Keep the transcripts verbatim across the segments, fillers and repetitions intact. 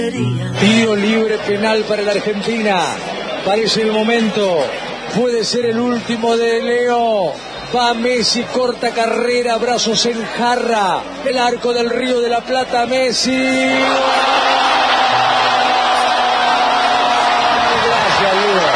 Tiro libre penal para la Argentina. Parece el momento. Puede ser el último de Leo. Va Messi, corta carrera, brazos en jarra. El arco del Río de la Plata, Messi. Gracias, Leo.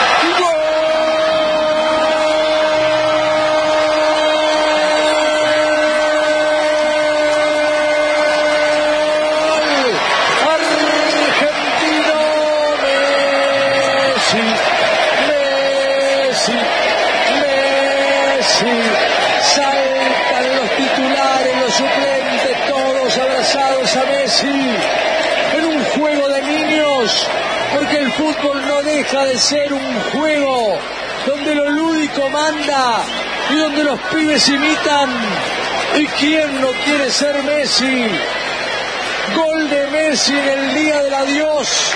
Saltan los titulares, los suplentes, todos abrazados a Messi en un juego de niños, porque el fútbol no deja de ser un juego donde lo lúdico manda y donde los pibes imitan. ¿Y quién no quiere ser Messi? Gol de Messi en el día del adiós,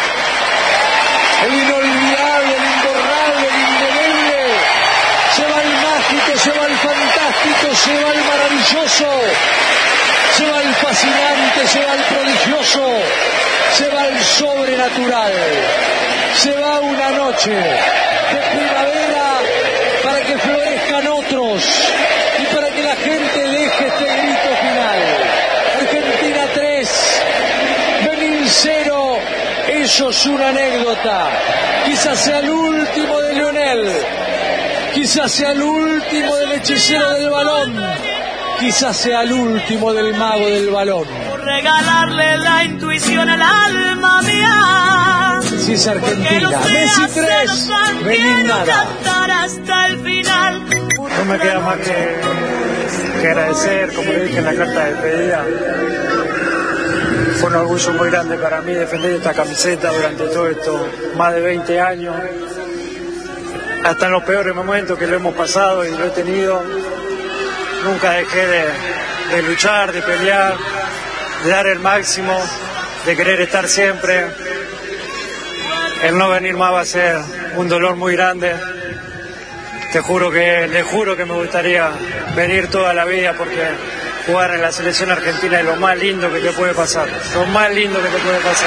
el inolvidable, el imborrable, el indeleble. Se va el mágico, se va el fantástico, se va el maravilloso, se va el fascinante, se va el prodigioso, se va el sobrenatural, se va una noche de primavera para que florezcan otros y para que la gente deje este grito final. Argentina tres, Benín cero, eso es una anécdota, quizás sea el último de Lionel. Quizás sea el último del hechicero del balón. Quizás sea el último del mago del balón. Por regalarle la intuición al alma mía. Si es Argentina, Messi tres, Benín nada. Hasta el final. No me queda más que, que agradecer, como le dije en la carta de despedida. Fue un orgullo muy grande para mí defender esta camiseta durante todo esto, más de veinte años. Hasta en los peores momentos que lo hemos pasado y lo he tenido, nunca dejé de, de luchar, de pelear, de dar el máximo, de querer estar siempre. El no venir más va a ser un dolor muy grande. Te juro que, le juro que me gustaría venir toda la vida, porque jugar en la selección argentina es lo más lindo que te puede pasar, lo más lindo que te puede pasar.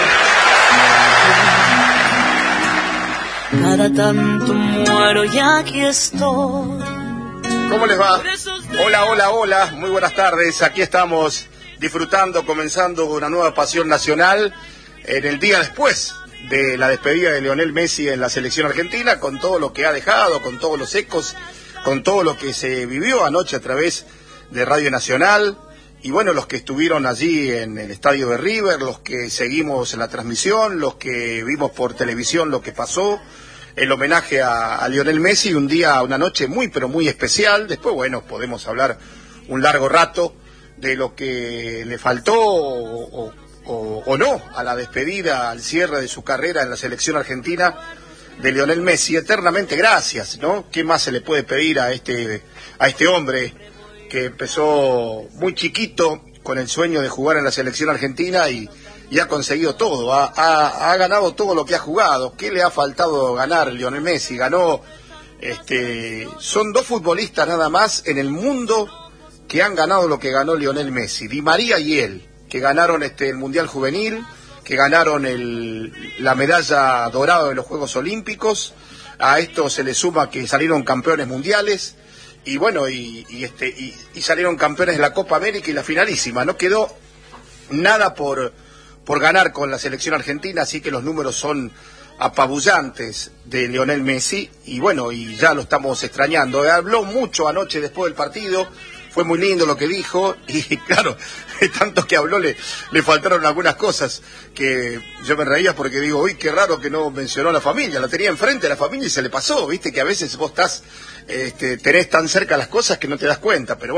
Cada tanto muero y aquí estoy. ¿Cómo les va? Hola, hola, hola, muy buenas tardes. Aquí estamos disfrutando, comenzando una nueva pasión nacional en el día después de la despedida de Lionel Messi en la selección argentina, con todo lo que ha dejado, con todos los ecos, con todo lo que se vivió anoche a través de Radio Nacional. Y bueno, los que estuvieron allí en el estadio de River, los que seguimos en la transmisión, los que vimos por televisión lo que pasó, el homenaje a, a Lionel Messi, un día, una noche muy pero muy especial. Después, bueno, podemos hablar un largo rato de lo que le faltó o, o, o no a la despedida, al cierre de su carrera en la selección argentina de Lionel Messi. Eternamente gracias, ¿no? ¿Qué más se le puede pedir a este, a este hombre que empezó muy chiquito con el sueño de jugar en la selección argentina y, y ha conseguido todo, ha, ha, ha ganado todo lo que ha jugado? ¿Qué le ha faltado ganar Lionel Messi? Ganó, este, son dos futbolistas nada más en el mundo que han ganado lo que ganó Lionel Messi, Di María y él, que ganaron este, el Mundial Juvenil, que ganaron el, la medalla dorada de los Juegos Olímpicos. A esto se le suma que salieron campeones mundiales. Y bueno, y, y este y, y salieron campeones de la Copa América y la finalísima. No quedó nada por, por ganar con la selección argentina, así que los números son apabullantes de Lionel Messi. Y bueno, y ya lo estamos extrañando. Habló mucho anoche después del partido, fue muy lindo lo que dijo. Y claro, de tanto que habló le, le faltaron algunas cosas que yo me reía porque digo, uy, qué raro que no mencionó a la familia. La tenía enfrente a la familia y se le pasó, viste que a veces vos estás... Este, tenés tan cerca las cosas que no te das cuenta, pero